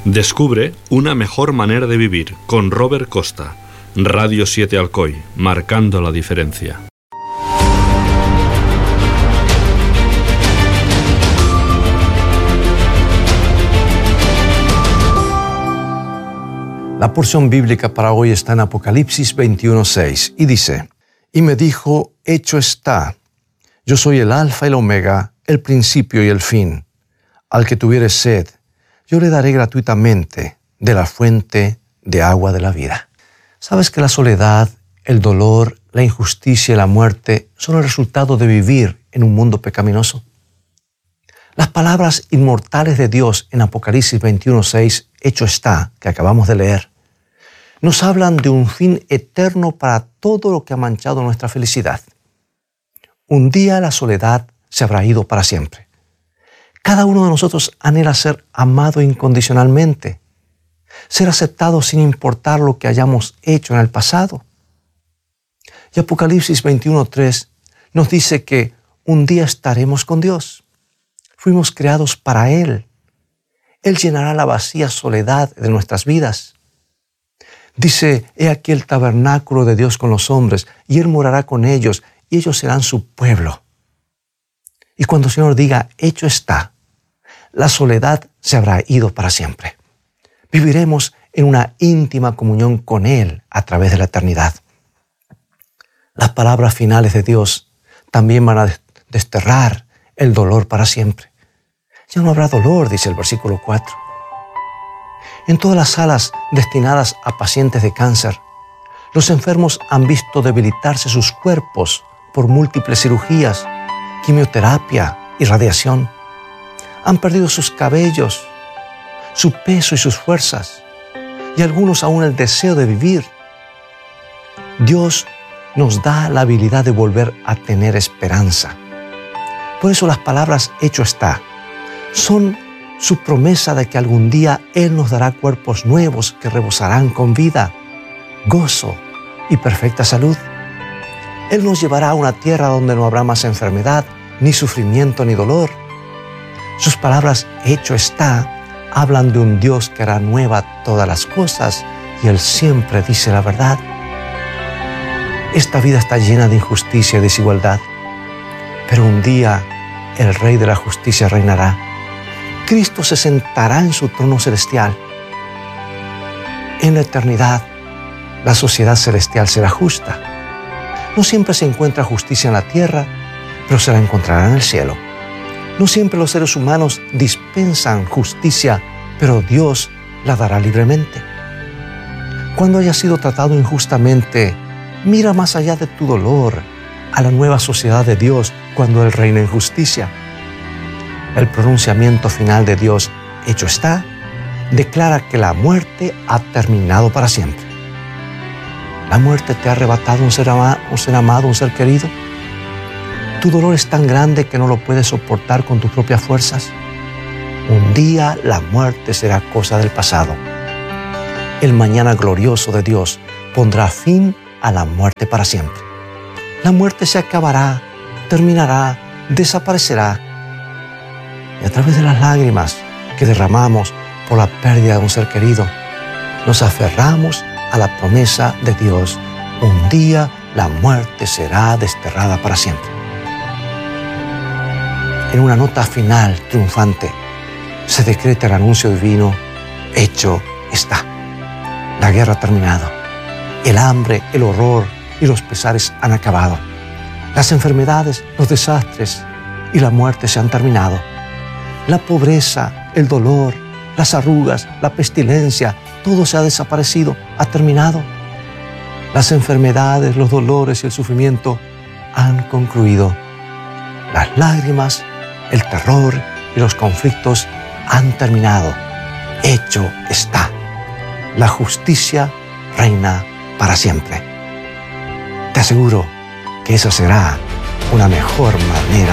Descubre una mejor manera de vivir con Robert Costa. Radio 7 Alcoy, marcando la diferencia. La porción bíblica para hoy está en Apocalipsis 21:6 y dice: Y me dijo, hecho está. Yo soy el Alfa y el Omega, el principio y el fin. Al que tuviere sed, yo le daré gratuitamente de la fuente de agua de la vida. ¿Sabes que la soledad, el dolor, la injusticia y la muerte son el resultado de vivir en un mundo pecaminoso? Las palabras inmortales de Dios en Apocalipsis 21:6, hecho está, que acabamos de leer, nos hablan de un fin eterno para todo lo que ha manchado nuestra felicidad. Un día la soledad se habrá ido para siempre. Cada uno de nosotros anhela ser amado incondicionalmente, ser aceptado sin importar lo que hayamos hecho en el pasado. Y Apocalipsis 21:3 nos dice que un día estaremos con Dios. Fuimos creados para Él. Él llenará la vacía soledad de nuestras vidas. Dice, he aquí el tabernáculo de Dios con los hombres, y Él morará con ellos, y ellos serán su pueblo. Y cuando el Señor diga, hecho está, la soledad se habrá ido para siempre. Viviremos en una íntima comunión con Él a través de la eternidad. Las palabras finales de Dios también van a desterrar el dolor para siempre. Ya no habrá dolor, dice el versículo 4. En todas las salas destinadas a pacientes de cáncer, los enfermos han visto debilitarse sus cuerpos por múltiples cirugías, quimioterapia y radiación. Han perdido sus cabellos, su peso y sus fuerzas, y algunos aún el deseo de vivir. Dios nos da la habilidad de volver a tener esperanza. Por eso las palabras hecho está son su promesa de que algún día Él nos dará cuerpos nuevos que rebosarán con vida, gozo y perfecta salud. Él nos llevará a una tierra donde no habrá más enfermedad, ni sufrimiento, ni dolor. Sus palabras hecho está hablan de un Dios que hará nueva todas las cosas, y Él siempre dice la verdad. Esta vida está llena de injusticia y desigualdad, pero un día el Rey de la Justicia reinará. Cristo se sentará en su trono celestial. En la eternidad, la sociedad celestial será justa. No siempre se encuentra justicia en la tierra, pero se la encontrará en el cielo. No siempre los seres humanos dispensan justicia, pero Dios la dará libremente. Cuando hayas sido tratado injustamente, mira más allá de tu dolor a la nueva sociedad de Dios cuando Él reina en justicia. El pronunciamiento final de Dios, hecho está, declara que la muerte ha terminado para siempre. ¿La muerte te ha arrebatado un ser amado, un ser querido? ¿Tu dolor es tan grande que no lo puedes soportar con tus propias fuerzas? Un día la muerte será cosa del pasado. El mañana glorioso de Dios pondrá fin a la muerte para siempre. La muerte se acabará, terminará, desaparecerá. Y a través de las lágrimas que derramamos por la pérdida de un ser querido, nos aferramos a la promesa de Dios. Un día la muerte será desterrada para siempre. En una nota final triunfante, se decreta el anuncio divino, hecho está. La guerra ha terminado. El hambre, el horror y los pesares han acabado. Las enfermedades, los desastres y la muerte se han terminado. La pobreza, el dolor, las arrugas, la pestilencia, todo se ha desaparecido, ha terminado. Las enfermedades, los dolores y el sufrimiento han concluido. Las lágrimas, el terror y los conflictos han terminado. Hecho está. La justicia reina para siempre. Te aseguro que esa será una mejor manera